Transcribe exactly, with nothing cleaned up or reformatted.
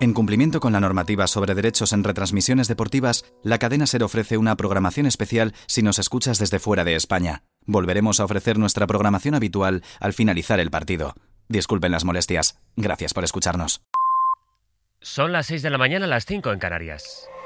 En cumplimiento con la normativa sobre derechos en retransmisiones deportivas, la cadena SER ofrece una programación especial si nos escuchas desde fuera de España. Volveremos a ofrecer nuestra programación habitual al finalizar el partido. Disculpen las molestias. Gracias por escucharnos. Son las seis de la mañana, las cinco en Canarias.